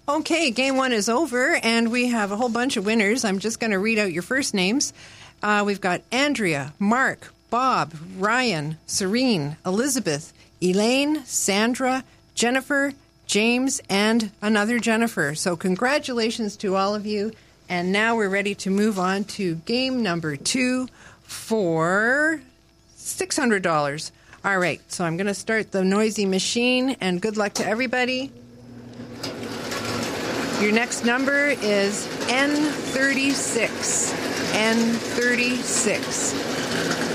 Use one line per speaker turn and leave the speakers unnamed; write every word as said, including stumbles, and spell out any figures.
Okay, game one is over, and we have a whole bunch of winners. I'm just going to read out your first names. Uh, we've got Andrea, Mark, Bob, Ryan, Serene, Elizabeth, Elaine, Sandra, Jennifer, James, and another Jennifer. So congratulations to all of you. And now we're ready to move on to game number two for six hundred dollars. All right, so I'm going to start the noisy machine, and good luck to everybody. Your next number is N thirty-six. N thirty-six.